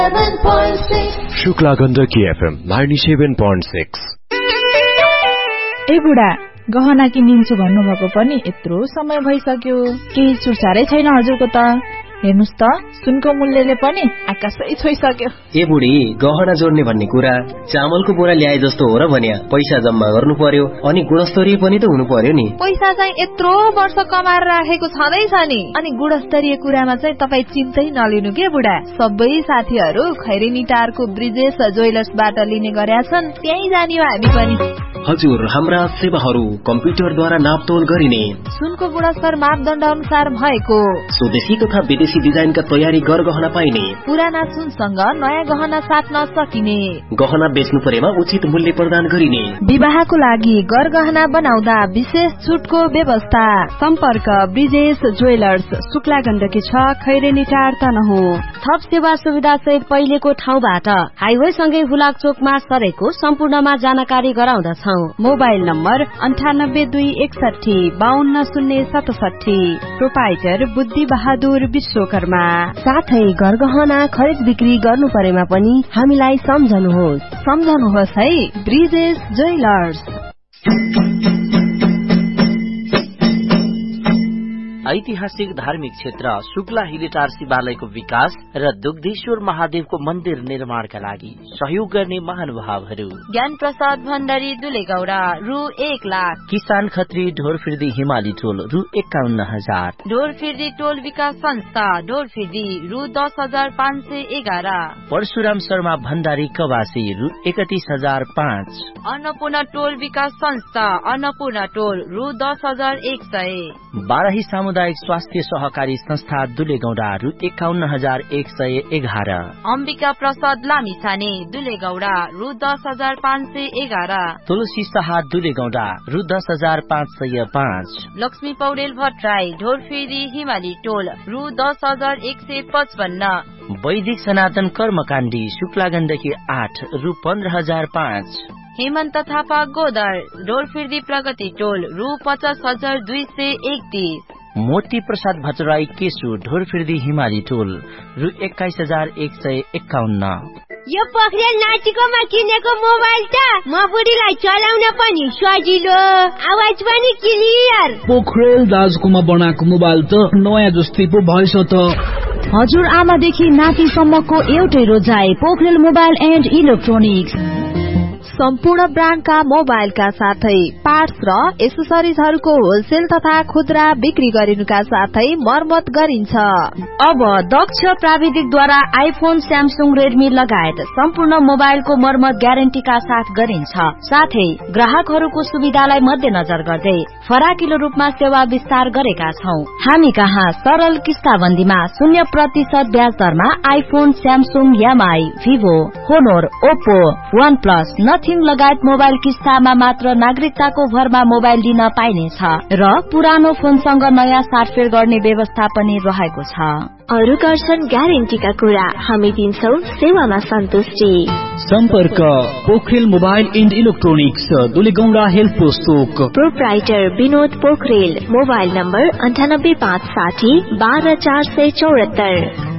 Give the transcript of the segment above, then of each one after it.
Shukla Gandaki FM 97.6। ए बुढा, गहना किनिन्छु भन्नुभएको पनि यत्रो समय भइसक्यो, केही सुरसारै छैन हजुरको त। हेर्नुस् त, सुनको मूल्यले पनि आकाशै छोइसक्यो। ए बुढी, गहना जोड्ने भन्ने कुरा चामलको बोरा ल्याए जस्तो हो र भन्या। पैसा जम्मा गर्नु पर्यो अनि गुणस्तरीय पनि त हुनु पर्यो नि। पैसा चाहिँ यत्रो वर्ष कमाएर राखेको छँदैछ नि। अनि गुणस्तरीय कुरामा चाहिँ तपाई चिन्तै नलिनु के बुढा। सबै साथीहरू खैरेनी टारको ब्रिजेश ज्वेलर्सबाट लिने गरेका छन्, त्यही जानियो हामी पनि। हजुर, हाम्रा सेवाहरू कम्प्युटरद्वारा नापतोल गरिने, सुनको गुणस्तर मापदण्ड अनुसार भएको, स्वदेशी तथा विदेशी डिजाइनका तयारी गरगहना पाइने, पुराना सुनसँग नयाँ गहना साट्न सकिने, गहना बेच्नु परेमा उचित मूल्य प्रदान गरिने, विवाहको लागि गरगहना बनाउँदा विशेष छुटको व्यवस्था। सम्पर्क ब्रिजेश ज्वेलर्स, शुक्ला गण्डकी 6, खैरेनी टार तनहुँ। थप सेवा सुविधा सहित पहिलेको ठाउँबाट हाइवे सँगै हुलाक चोकमा सरेको सम्पूर्णमा जानकारी गराउँदछौं। Mobile number 9826520067। प्रोपाइटर बुद्धि बहादुर विश्वकर्मा। साथै गरगहना खरिद बिक्री गर्नु परेमा पनि हामीलाई सम्झनुहोस् है, ब्रिजेश ज्वेलर्स। ऐतिहासिक धार्मिक क्षेत्र शुक्ला हिलेटार शिवालयको विकास र दुग्धेश्वर महादेवको मन्दिर निर्माणका लागि सहयोग गर्ने महानुभावहरू ज्ञान प्रसाद भण्डारी दुलेगौडा रु 1 लाख, किसान खत्री ढोरफिर्दी हिमाली टोल रु 51,000, ढोरफिर्दी टोल विकास संस्था ढोरफिर्दी रु 10,511, परशुराम शर्मा भण्डारी कवासी रु 31,005, अन्नपूर्ण टोल विकास संस्था अन्नपूर्ण टोल रु 10,100, बाराही सामुदायिक स्वास्थ्य सहकारी संस्था दुलेगौडा रु 51,111, अम्बिका प्रसाद लामिछाने दुलेगौडा रु 10,511, तुलसी शाह दुलेगौडा रु 10,505, लक्ष्मी पौडेल भट्टराई ढोरफिरी हिमाली टोल रु 10,155, वैदिक सनातन कर्मकाण्डी शुक्ला गण्डकी 8 रु 15,005, हेमन्त थापा गोदर ढोरफिर्दी प्रगति टोल रु 50,231, मोती प्रसाद भट्टराई केशु ढोरफिर्दी हिमाली टोल रु 21,151। यो पोखरेल नाचिकोमा किनेको मोबाइल त म बुढीलाई चलाउन पनि सजिलो, आवाज पनि क्लियर। पोखरेल दाजुकोमा बनाएको मोबाइल त नयाँ जस्तै पो भएछ त। हजुर आमादेखि नातिसम्मको एउटै रोजाइ, पोखरेल मोबाइल एन्ड इलेक्ट्रोनिक्स। सम्पूर्ण ब्रान्डका मोबाइलका साथै पार्ट्स र एसेसरिजहरूको होलसेल तथा खुद्रा बिक्री गरिनुका साथै मर्मत गरिन्छ। अब दक्ष प्राविधिकद्वारा आइफोन, स्यामसुङ, रेडमी लगायत सम्पूर्ण मोबाइलको मर्मत ग्यारेन्टीका साथ गरिन्छ। साथै ग्राहकहरूको सुविधालाई मध्यनजर गर्दै फराकिलो रूपमा सेवा विस्तार गरेका छौं। हामी कहाँ सरल किस्ताबन्दीमा 0% ब्याज दरमा iPhone, Samsung, MI, Vivo, होनोर, Oppo, one plus, nothing लगायत मोबाइल किस्तामा मात्र नागरिकताको भरमा मोबाइल दिन पाइनेछ र पुरानो फोनसँग नयाँ साटफेर गर्ने व्यवस्था पनि रहेको छ। अरु गर्छन् ग्यारेन्टीका कुरा, हामी दिन्छौं सेवामा सन्तुष्टि। सम्पर्क Pokharel mobile and electronics, दुलेगौडा health post Chowk. Proprietor Vinod Pokharel, mobile number 9856 12474।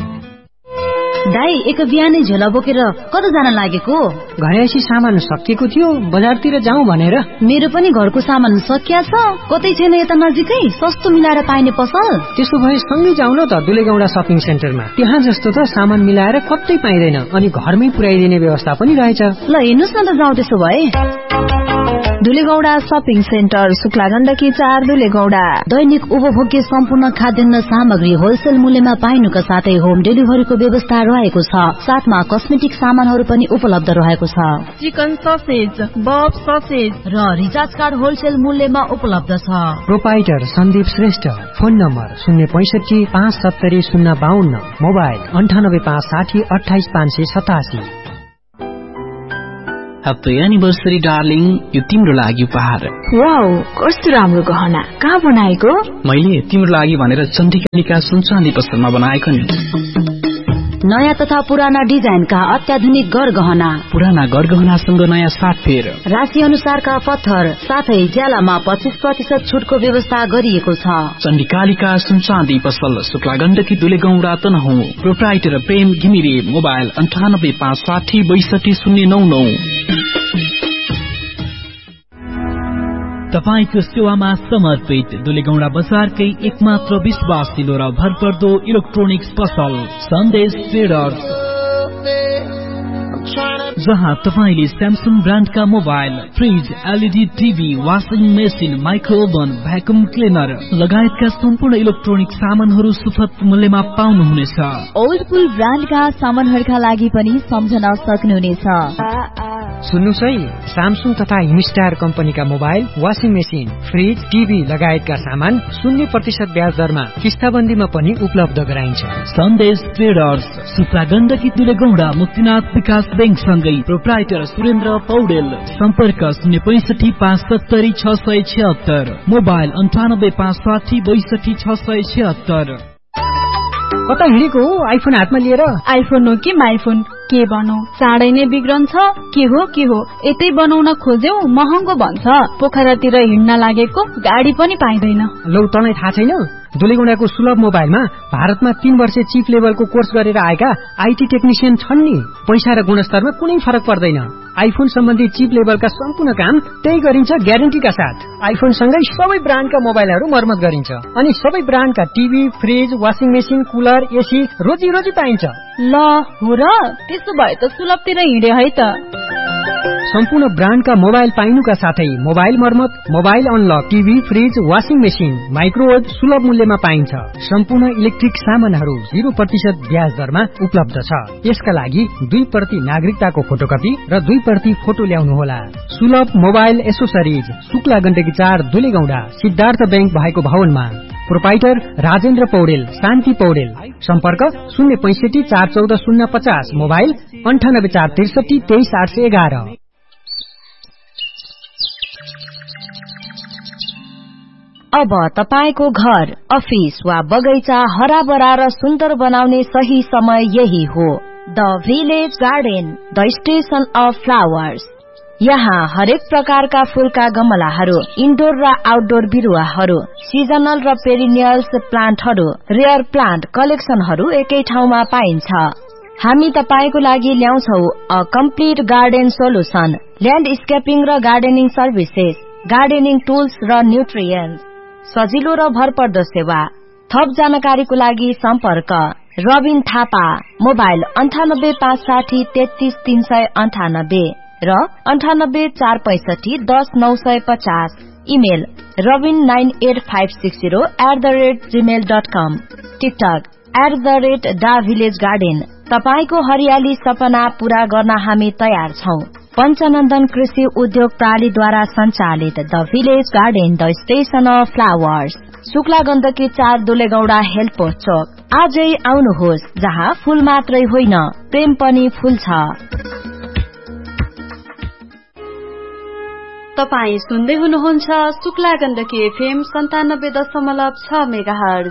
दाई, एक बिहानै झोला बोकेर कता जान लागेको? घरैसी सामान सकिएको थियो, बजारतिर जाउँ भनेर। मेरो पनि घरको सामान सकिया छ, कतै छैन यता नजिकै सस्तो मिलाएर पाइने पसल? त्यसो भए सँगै जाउँ न त दुलेगौडा शपिङ सेन्टरमा। त्यहाँ जस्तो त सामान मिलाएर कतै पाइँदैन अनि घरमै पुर्याइदिने व्यवस्था पनि रहेछ। ल हेर्नुस् न त, जाउँ त्यसो भए। दुलेगौडा शपिङ सेन्टर, शुक्ला गण्डकी 4, दुलेगौडा। दैनिक उपभोग्य सम्पूर्ण खाद्यान्न सामग्री होलसेल मूल्यमा पाइनुका साथै होम डेलिभरीको व्यवस्था रहेको छ। साथमा कस्मेटिक सामानहरू पनि उपलब्ध रहेको छ। चिकन ससेज, बफ ससेज र रिचार्ज कार्ड होलसेल मूल्यमा उपलब्ध छ। Proprietor Sandeep Shrestha, phone number 065 570 052, mobile 98 560 28 587। Happy anniversary darling, यो तिम्रो लागि उपहार। वाउ, कस्तो राम्रो गहना, कहाँ बनाएको? मैले तिम्रो लागि भनेर चण्डिका सुन चाँदी पसलमा बनाएको नि। नयाँ तथा पुराना डिजाइनका अत्याधुनिक गरगहना, पुराना गरगहनासँग नयाँ साटफेर, राशि अनुसारका पत्थर साथै ज्यालामा 25% छुटको व्यवस्था गरिएको छ। चण्डीकालिका सुनचाँदी पसल शुक्ला गण्डकी दुलेगौंडा तनहुँ। प्रोप्राइटर प्रेम घिमिरे। मोबाइल 9856262099। तपाईको सेवामा समर्पित दुलेगौंडा बजारकै एकमात्र विश्वासिलो र भरपर्दो इलेक्ट्रोनिक्स पसल सन्देश ट्रेडर्स, जहाँ तपाईले Samsung ब्रान्डका mobile, fridge, LED TV, washing machine, माइक्रोओभन, vacuum cleaner लगायतका सम्पूर्ण इलेक्ट्रोनिक सामानहरू सुपथ मूल्यमा पाउनुहुनेछ। ओल्डपुल ब्रान्डका सामानहरूका लागि पनि सम्झन सक्नुहुनेछ। सुन्नुस् है, स्यामसङ तथा हिमस्टार कम्पनीका mobile, washing machine, fridge, TV लगायतका सामान 0% ब्याज दरमा किस्ताबन्दीमा पनि उपलब्ध गराइन्छ। सन्देश ट्रेडर्स, शुक्ला गण्डकी दुलेगौंडा, मुक्तिनाथ विकास बैंक सँगै प्रोप्राइटर सुरेन्द्र पौडेल। सम्पर्क 065570676, मोबाइल 9856626676। कता हिँडेको हो आइफोन हातमा लिएर? आइफोन हो कि माइफोन, के बनौ? चाँडै नै बिग्रन्छ। के हो यतै बनाउन खोज्यौ महँगो भन्छ। पोखरातिर हिँड्न लागेको गाडी पनि पाइँदैन। लौ तँलाई थाहा छैन? दुलेगौंडाको सुलभ मोबाइलमा भारतमा 3 वर्ष चिप लेभलको कोर्स गरेर आएका आईटी टेक्निशियन छन् नि। पैसा र गुणस्तरमा कुनै फरक पर्दैन। आइफोन सम्बन्धी चिप लेभलका सम्पूर्ण काम त्यही गरिन्छ ग्यारेन्टीका साथ। आइफोन सँगै सबै ब्रान्डका मोबाइलहरू मर्मत गरिन्छ अनि सबै ब्रान्डका TV, fridge, washing machine, cooler, AC रोजी पाइन्छ। ल हो र, त्यसो भए त सुलभतिर हिँडे है त। सम्पूर्ण ब्रान्डका मोबाइल पाइनुका साथै मोबाइल मर्मत, mobile unlock, TV, fridge, washing machine, microwave सुलभ मूल्यमा पाइन्छ। सम्पूर्ण इलेक्ट्रिक सामानहरू 0% ब्याज दरमा उपलब्ध छ। यसका लागि 2% नागरिकताको फोटोकपी र 2% फोटो ल्याउनुहोला। सुलभ mobile accessories, Shukla Gandaki 4 Dulegaunda, Siddhartha bank भएको भवनमा। प्रोप्राइटर राजेन्द्र पौडेल, शान्ति पौडेल। सम्पर्क 065 414 050, मोबाइल 98 463 23811। अब तपाईको घर, अफिस वा बगैँचा हराभरा र सुन्दर बनाउने सही समय यही हो। The village garden, the station of flowers. यहाँ हरेक प्रकारका फूलका गमलाहरू, इन्डोर र आउटडोर बिरुवाहरू, सिजनल र पेरिनियल्स प्लान्टहरू, रेयर प्लान्ट कलेक्सनहरू एकै ठाउँमा पाइन्छ। हामी तपाईको लागि ल्याउँछौ अ कम्प्लिट गार्डन सोलुसन, ल्यान्डस्केपिङ र गार्डनिङ सर्भिसेस, गार्डनिङ टुल्स र न्युट्रियन्ट्स, सजिलो र भरपर्दो सेवा। थप जानकारीको लागि सम्पर्क रबिन थापा, मोबाइल 98 560 33 398 र 98 465 10 950। Email robin98560@gmail.com। TikTok @davillagegarden। तपाईको हरियाली सपना पूरा गर्न हामी तयार छौं। पञ्चनन्दन कृषि उद्योग प्रणालीद्वारा सञ्चालित the village garden, the station of flowers, Shukla Gandaki 4 Dulegaunda health post चोक। आजै आउनुहोस्, जहाँ फूल मात्रै होइन प्रेम पनि फूल्छ। तपाई सुन्दै हुनुहुन्छ शुक्ला गण्डकी एफएम 97.6 मेगाहर्ज।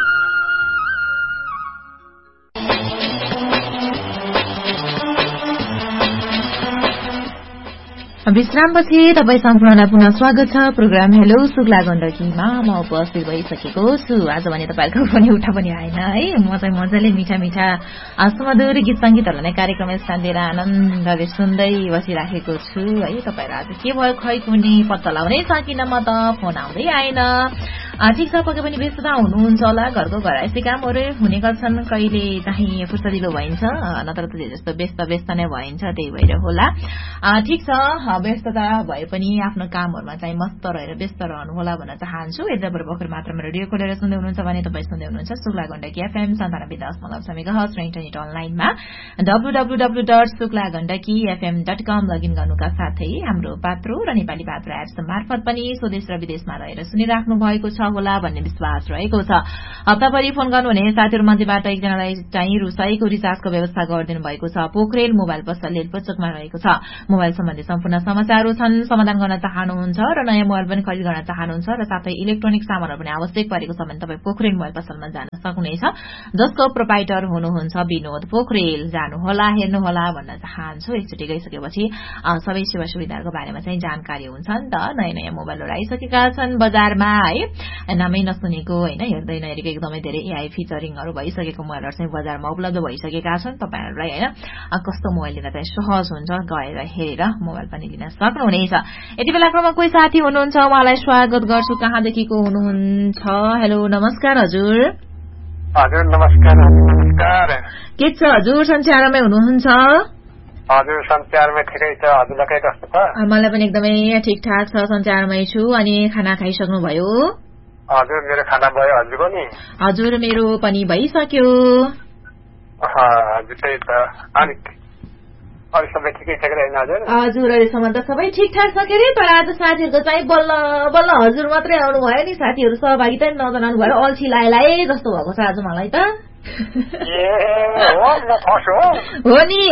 विश्रामपछि तपाई सम्पूर्णलाई पुनः स्वागत छ। प्रोग्राम हेलो शुक्ला गण्डकीमा म उपस्थित भइसकेको छु। आज भने तपाईहरुको पनि उठा पनि आएन है। म चाहिँ मजाले मिठा मिठा सुमधुर गीत संगीतहरु नै कार्यक्रम स्थान दिएर आनन्दले सुन्दै बसिराखेको छु है। तपाईहरु आज के भयो खै कुनै पत्ता लगाउनै सकिन, म त फोन आउँदै आएन। ठिक छ, पक्कै पनि व्यस्तता हुनुहुन्छ होला, घरको घरायसी कामहरु हुने गर्छन्, कहिले चाहिँ फुर्सदिलो भइन्छ, नत्र त जस्तो व्यस्त नै भइन्छ, त्यही भएर होला। ठिक छ, व्यस्तता भए पनि आफ्नो कामहरुमा चाहिँ मस्त रहेर व्यस्त रहनु होला भन्न चाहन्छु। यद्यपि भर्खर मात्रामा रेडियो खोलेर सुन्दै हुनुहुन्छ भने तपाई सुन्दै हुनुहुन्छ शुक्ला गण्डकी एफएम 97.6 मेगाहर्ज र इन्टरनेट अनलाइनमा www.shuklagandakifm.com लगइन गर्नुका साथै हाम्रो पात्रो र नेपाली पात्रो एप्स मार्फत पनि स्वदेश र विदेशमा रहेर सुनिराख्नु भएको छ होला भन्ने विश्वास रहेको छ। हप्ताभरि फोन गर्नुहुने साथीहरू मध्येबाट एकजनालाई चाहिँ रु100 को रिचार्जको व्यवस्था गरिदिनु भएको छ। पोखरेल मोबाइल पसल लेलपोचोकमा रहेको छ। मोबाइल सम्बन्धी सम्पूर्ण समस्याहरू छन्, समाधान गर्न चाहनुहुन्छ र नयाँ मोबाइल पनि खरिद गर्न चाहनुहुन्छ र साथै इलेक्ट्रोनिक सामानहरू पनि आवश्यक परेको छ भने तपाईँ पोखरेल मोबाइल पसलमा जान सक्नुहुनेछ, जसको प्रोपाइटर हुनुहुन्छ विनोद पोखरेल। जानुहोला, हेर्नुहोला भन्न चाहन्छु। एकचोटि गइसकेपछि सबै सेवा सुविधाहरूको बारेमा चाहिँ जानकारी हुन्छ नि त। नयाँ नयाँ मोबाइलहरू आइसकेका छन् बजारमा है, नामै नसुनेको होइन, हेर्दै नहेरेको एकदमै धेरै एआई फिचरिङहरू भइसकेको मोबाइलहरू चाहिँ बजारमा उपलब्ध भइसकेका छन्। तपाईँहरूलाई होइन कस्तो मोबाइल लिँदा चाहिँ सहज हुन्छ गएर हेरेर मोबाइल पनि लिन सक्नुहुनेछ। यति बेलाकोमा कोही साथी हुनुहुन्छ, उहाँलाई स्वागत गर्छु। कहाँदेखि को हुनुहुन्छ? हेलो नमस्कार हजुर। हजुर नमस्कार। नमस्कार के छ हजुर, सञ्चारमै हुनुहुन्छ? हजुर सञ्चारमै ठिकै छ। हजुरलाई कस्तो छ? मलाई पनि एकदमै ठिकठाक छ, सञ्चारमै छु। अनि खाना खाइसक्नुभयो? हजुर मेरो खाना भयो, हजुरको नि? हजुर मेरो पनि भइसक्यो। हजुर त्यही त। अनि सबै ठिकै छ कि हजुर? हजुर अहिलेसम्म त सबै ठिकठाक छ के अरे, तर आज साथीहरूको चाहिँ बल्ल बल्ल हजुर मात्रै आउनु भयो नि, साथीहरू सहभागिता नजनाउनु भयो। अल्छी लाए जस्तो भएको छ आज मलाई त। हो नि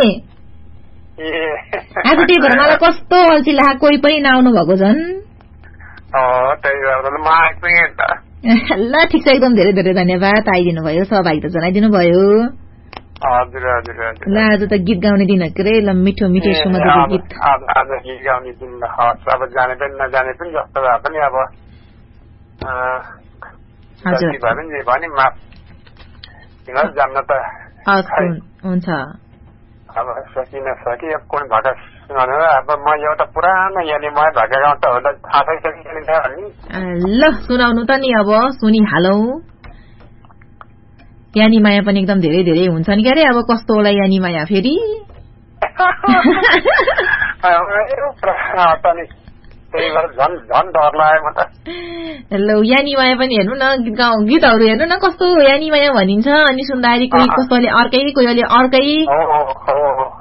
आज त्यही भएर मलाई कस्तो अल्छी लाग्यो, कोही पनि नआउनु भएको झन्। ल ठिक छ, एकदम धेरै धेरै धन्यवाद, आइदिनु भयो, सहभागिता जनाइदिनु भयो। ल आज त गीत गाउने दिन के अरे, ल मिठो मिठो सुमधुर गीत। आज गीत गाउने दिन अब जाने पनि नजाने पनि जस्तो भए पनि अब हजुर भने माफ जान्न त हुन्छ। अब सकिन सके अब कुन भाका सुनाउनु। अब म एउटा पुरानो यहाँले म भाका गाउँछ हो त थाहा पाइसकिन्छ नि। ल सुनाउनु त नि, अब सुनिहालौ। यानी माया पनि एकदम धेरै धेरै हुन्छ नि के अरे, अब कस्तो होला यानी माया फेरि। ल यानी माया पनि हेर्नु न, गीतहरू हेर्नु न कस्तो यानी माया भनिन्छ, अनि सुन्दाखेरि कोही कसैले अर्कै कोही अर्कै।